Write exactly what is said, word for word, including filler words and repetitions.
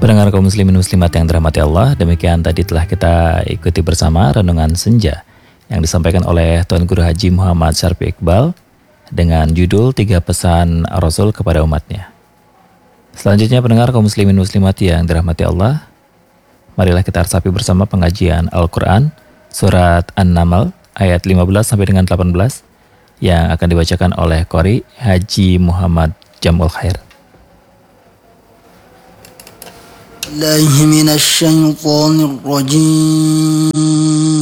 Pendengar kaum muslimin muslimat yang dirahmati Allah, demikian tadi telah kita ikuti bersama renungan senja yang disampaikan oleh Tuan Guru Haji Muhammad Syarfi Iqbal dengan judul Tiga Pesan Rasul kepada Umatnya. Selanjutnya pendengar kaum muslimin muslimat yang dirahmati Allah, marilah kita resapi bersama pengajian Al-Quran Surat An-Naml ayat lima belas sampai dengan delapan belas yang akan dibacakan oleh Qori Haji Muhammad Jamul Khair. الله من الشيطان الرجيم